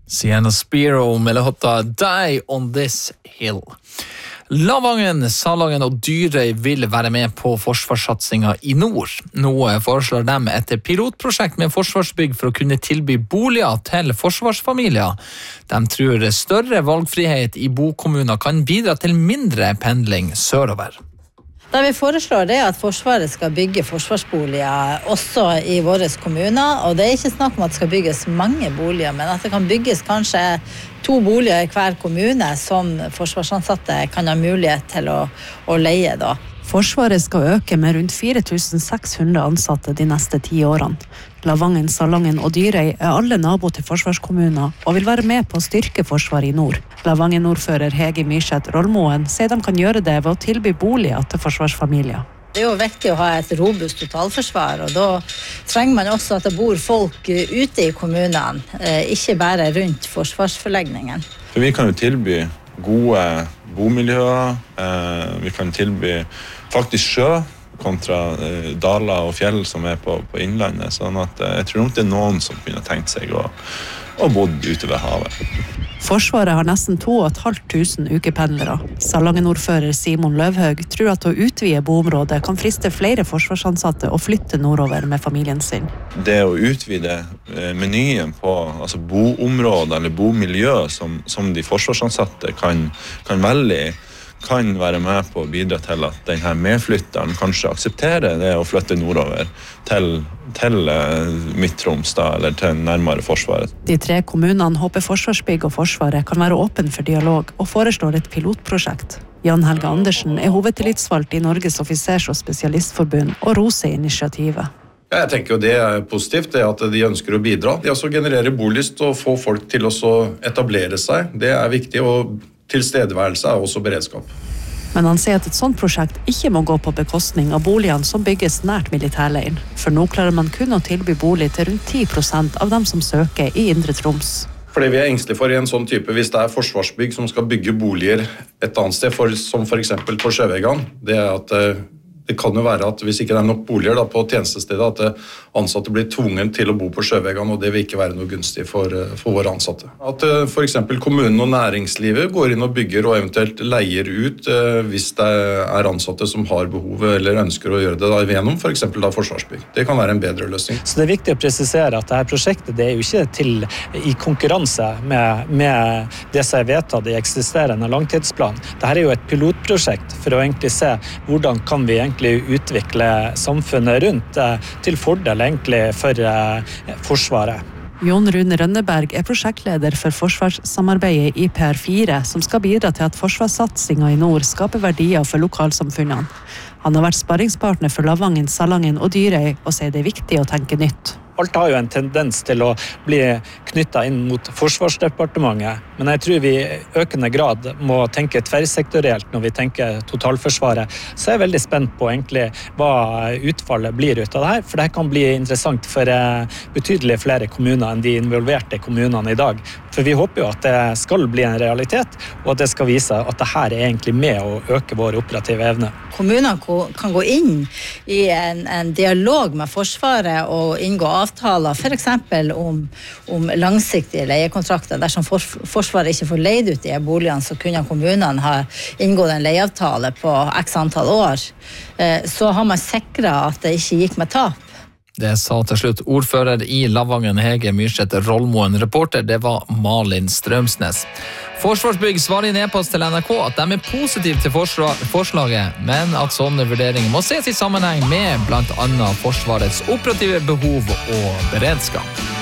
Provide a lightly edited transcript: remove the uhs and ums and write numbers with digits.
Sienna Spiro med låta Die on this hill. Lavangen, Salangen og Dyrøy vil være med på forsvarssatsingen i nord. Nå foreslår de et pilotprosjekt med forsvarsbygg for å kunne tilby boliger til forsvarsfamilier. De tror større valgfrihet i bokommuner kan bidra til mindre pendling sørover. Da vi foreslår det at Forsvaret skal bygge forsvarsboliger også i våre kommuner, og det er ikke snakk om at det skal bygges mange boliger, men at det kan bygges kanskje 2 boliger i hver kommune som forsvarsansatte kan ha mulighet til å leie da. Forsvaret skal øke med rundt 4600 ansatte de neste 10 årene. Lavangen, Salangen og Dyrøy er alle nabo til forsvarskommuner og vil være med på å styrke forsvaret i nord. Lavangen-ordfører Hege Myrseth Rollmoen sier de kan gjøre det ved å tilby boliger til forsvarsfamilier. Det er jo viktig å ha et robust totalforsvar, og da trenger man også at det bor folk ute i kommunene, ikke bare rundt forsvarsforlegningen. For vi kan jo tilby gode bomiljøer, vi kan tilby faktisk sjø kontra daler og fjell som er på innlandet, sånn at jeg tror nok det er noen som kunne tenkt seg å bo ute ved havet. Forsvaret har nesten 2500 ukependlere. Salangen-ordfører Simon Løvhaug tror at å utvide boområdet kan friste flere forsvarsansatte og flytte nordover med familien sin. Det å utvide menyen på boområder eller bomiljø som de forsvarsansatte kan velge, kan være med på å bidra til at denne medflytteren kanskje aksepterer det å flytte nordover til Midt-Troms eller til nærmere Forsvaret. De 3 kommunene håper Forsvarsbygg og Forsvaret kan være åpen for dialog og foreslår et pilotprosjekt. Jan Helge Andersen er hovedtillitsvalgt i Norges offisers- og spesialistforbund og roser initiativet. Jeg tenker jo det er positivt, det at de ønsker å bidra. De også genererer bolyst og få folk til å etablere seg. Det er viktig, og tilstedeværelse er også beredskap. Men han sier at et sånt prosjekt ikke må gå på bekostning av boligene som bygges nært militærleiren. For nå klarer man kun å tilby bolig til rundt 10% av dem som søker i Indre Troms. For det vi er engstelige for i en sånn type, hvis det er forsvarsbygg som skal bygge boliger et annet sted, som for eksempel på Sjøvegan, det er at det kan jo være at hvis ikke det er nok boliger på tjenestestedet, at ansatte blir tvunget til å bo på Sjøvegan, og det vil ikke være noe gunstig for våre ansatte. At for eksempel kommunen og næringslivet går inn og bygger og eventuelt leier ut hvis det er ansatte som har behov eller ønsker å gjøre det gjennom for eksempel forsvarsbygg. Det kan være en bedre løsning. Så det er viktig å presisere at dette prosjektet det er jo ikke til i konkurranse med det som er vedtatt i eksisterende langtidsplan. Dette er jo et pilotprosjekt for å egentlig se hvordan kan vi egentlig utvikle samfunnet rundt til fordel egentlig for Forsvaret. Jon Rune Rønneberg er prosjektleder for forsvarssamarbeidet i PR4, som skal bidra til at forsvarssatsingen i nord skaper verdier for lokalsamfunnene. Han har vært sparringspartner for Lavangen, Salangen og Dyrøy, og sier det er viktig å tenke nytt. Alt har jo en tendens til å bli knyttet inn mot Forsvarsdepartementet, men jeg tror vi i økende grad må tenke tverrsektorielt når vi tenker totalforsvaret. Så jeg er veldig spent på egentlig hva utfallet blir ut av det her, for det kan bli interessant for betydelig flere kommuner enn de involverte kommunene i dag. For vi håper jo at det skal bli en realitet, og at det skal vise at det her er egentlig med å øke vår operative evne. Kommunene kan gå inn i en dialog med Forsvaret og inngå avtaler, for eksempel om langsiktige leiekontrakter. Dersom Forsvaret ikke får leid ut de boligene, så kunne kommunene ha inngått en leieavtale på x antall år. Så har man sikret at det ikke gikk med tap. Det sa til slutt ordfører i Lavangen, Hege Myrseth Rollmoen. Reporter, det var Malin Strømsnes. Forsvarsbygg svarer i en e-post til NRK at de er positive til forslaget, men at sånne vurderinger må ses i sammenheng med blant annet Forsvarets operative behov og beredskap.